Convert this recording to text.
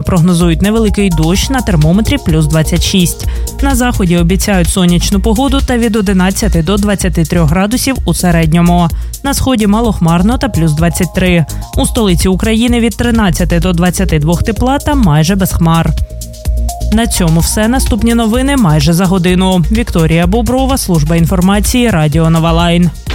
прогнозують невеликий дощ, на термометрі плюс 26. На заході обіцяють сонячну погоду та від 11 до 23 градусів у середньому. На сході малохмарно та плюс 23. У столиці України від 13 до 22 тепла та майже без хмар. На цьому все. Наступні новини майже за годину. Вікторія Боброва, служба інформації, Радіо Нова Лайн.